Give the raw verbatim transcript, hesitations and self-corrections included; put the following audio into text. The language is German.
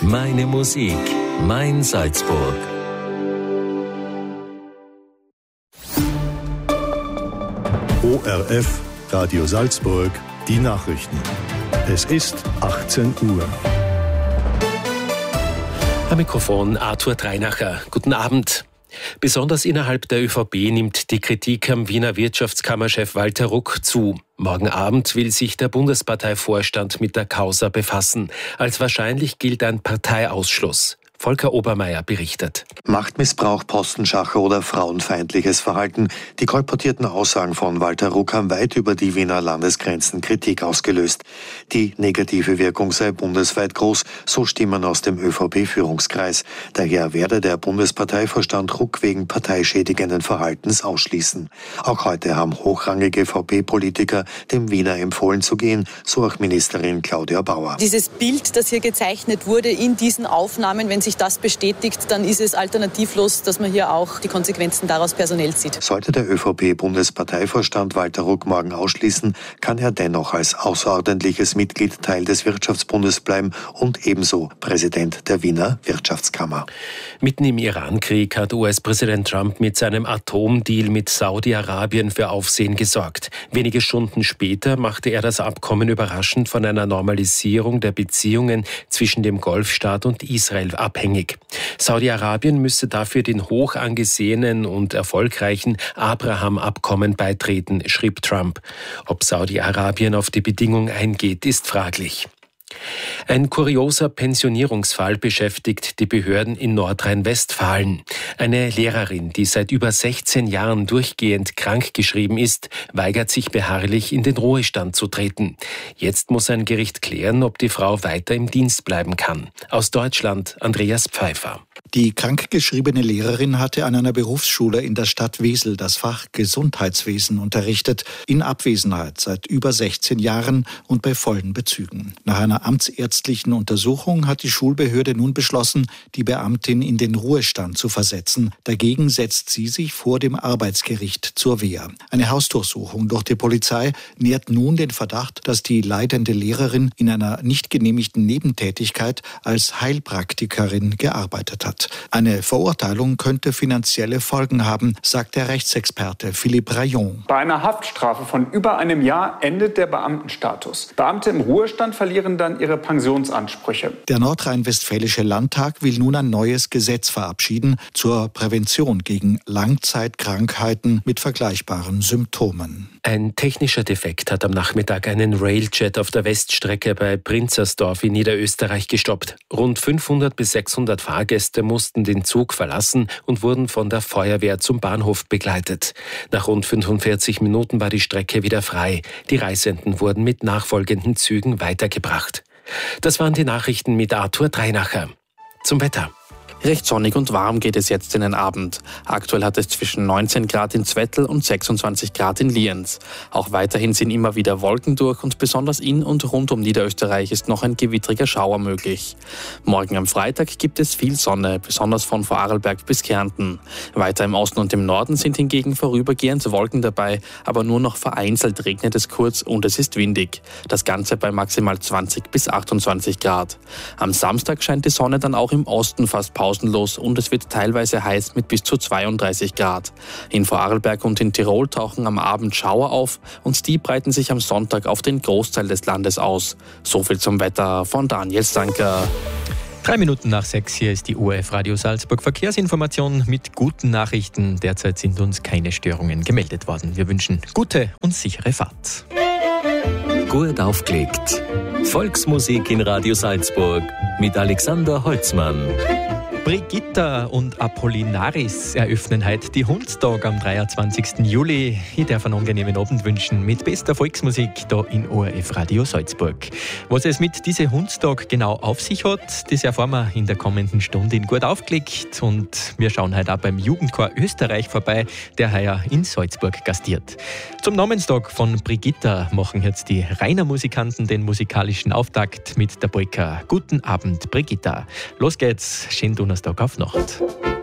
Meine Musik, mein Salzburg. O R F, Radio Salzburg, die Nachrichten. Es ist achtzehn Uhr. Am Mikrofon Arthur Dreinacher. Guten Abend. Besonders innerhalb der ÖVP nimmt die Kritik am Wiener Wirtschaftskammerchef Walter Ruck zu. Morgen Abend will sich der Bundesparteivorstand mit der Causa befassen. Als wahrscheinlich gilt ein Parteiausschluss. Volker Obermeier berichtet. Machtmissbrauch, Postenschacher oder frauenfeindliches Verhalten. Die kolportierten Aussagen von Walter Ruck haben weit über die Wiener Landesgrenzen Kritik ausgelöst. Die negative Wirkung sei bundesweit groß, so Stimmen aus dem ÖVP-Führungskreis. Daher werde der Bundesparteivorstand Ruck wegen parteischädigenden Verhaltens ausschließen. Auch heute haben hochrangige V P-Politiker dem Wiener empfohlen zu gehen, so auch Ministerin Claudia Bauer. Dieses Bild, das hier gezeichnet wurde in diesen Aufnahmen, wenn sich das bestätigt, dann ist es alternativlos, dass man hier auch die Konsequenzen daraus personell zieht. Sollte der ÖVP-Bundesparteivorstand Walter Ruck morgen ausschließen, kann er dennoch als außerordentliches Mitglied Teil des Wirtschaftsbundes bleiben und ebenso Präsident der Wiener Wirtschaftskammer. Mitten im Iran-Krieg hat U S-Präsident Trump mit seinem Atomdeal mit Saudi-Arabien für Aufsehen gesorgt. Wenige Stunden später machte er das Abkommen überraschend von einer Normalisierung der Beziehungen zwischen dem Golfstaat und Israel abhängig. Saudi-Arabien müsse dafür den hoch angesehenen und erfolgreichen Abraham-Abkommen beitreten, schrieb Trump. Ob Saudi-Arabien auf die Bedingung eingeht, ist fraglich. Ein kurioser Pensionierungsfall beschäftigt die Behörden in Nordrhein-Westfalen. Eine Lehrerin, die seit über sechzehn Jahren durchgehend krankgeschrieben ist, weigert sich beharrlich, in den Ruhestand zu treten. Jetzt muss ein Gericht klären, ob die Frau weiter im Dienst bleiben kann. Aus Deutschland Andreas Pfeiffer. Die krankgeschriebene Lehrerin hatte an einer Berufsschule in der Stadt Wesel das Fach Gesundheitswesen unterrichtet, in Abwesenheit seit über sechzehn Jahren und bei vollen Bezügen. Nach einer amtsärztlichen Untersuchung hat die Schulbehörde nun beschlossen, die Beamtin in den Ruhestand zu versetzen. Dagegen setzt sie sich vor dem Arbeitsgericht zur Wehr. Eine Hausdurchsuchung durch die Polizei nährt nun den Verdacht, dass die leitende Lehrerin in einer nicht genehmigten Nebentätigkeit als Heilpraktikerin gearbeitet hat. Eine Verurteilung könnte finanzielle Folgen haben, sagt der Rechtsexperte Philippe Rayon. Bei einer Haftstrafe von über einem Jahr endet der Beamtenstatus. Beamte im Ruhestand verlieren dann ihre Pensionsansprüche. Der nordrhein-westfälische Landtag will nun ein neues Gesetz verabschieden zur Prävention gegen Langzeitkrankheiten mit vergleichbaren Symptomen. Ein technischer Defekt hat am Nachmittag einen Railjet auf der Weststrecke bei Prinzersdorf in Niederösterreich gestoppt. Rund fünfhundert bis sechshundert Fahrgäste mussten den Zug verlassen und wurden von der Feuerwehr zum Bahnhof begleitet. Nach rund fünfundvierzig Minuten war die Strecke wieder frei. Die Reisenden wurden mit nachfolgenden Zügen weitergebracht. Das waren die Nachrichten mit Arthur Dreinacher. Zum Wetter. Recht sonnig und warm geht es jetzt in den Abend. Aktuell hat es zwischen neunzehn Grad in Zwettl und sechsundzwanzig Grad in Lienz. Auch weiterhin sind immer wieder Wolken durch und besonders in und rund um Niederösterreich ist noch ein gewittriger Schauer möglich. Morgen am Freitag gibt es viel Sonne, besonders von Vorarlberg bis Kärnten. Weiter im Osten und im Norden sind hingegen vorübergehend Wolken dabei, aber nur noch vereinzelt regnet es kurz und es ist windig. Das Ganze bei maximal zwanzig bis achtundzwanzig Grad. Am Samstag scheint die Sonne dann auch im Osten fast pausenlos und es wird teilweise heiß mit bis zu zweiunddreißig Grad. In Vorarlberg und in Tirol tauchen am Abend Schauer auf und die breiten sich am Sonntag auf den Großteil des Landes aus. So viel zum Wetter von Daniel Stanker. Drei Minuten nach sechs, hier ist die O R F Radio Salzburg Verkehrsinformation mit guten Nachrichten. Derzeit sind uns keine Störungen gemeldet worden. Wir wünschen gute und sichere Fahrt. Gut aufgelegt. Volksmusik in Radio Salzburg mit Alexander Holzmann. Brigitta und Apollinaris eröffnen heute die Hundstag am dreiundzwanzigsten Juli. Ich darf einen angenehmen Abend wünschen mit bester Volksmusik da in O R F Radio Salzburg. Was es mit diesem Hundstag genau auf sich hat, das erfahren wir in der kommenden Stunde in Gut aufgelegt. Und wir schauen heute auch beim Jugendchor Österreich vorbei, der heuer in Salzburg gastiert. Zum Namenstag von Brigitta machen jetzt die Rainer Musikanten den musikalischen Auftakt mit der Polka Guten Abend, Brigitta. Los geht's, schönen Donnerstag auf Nacht.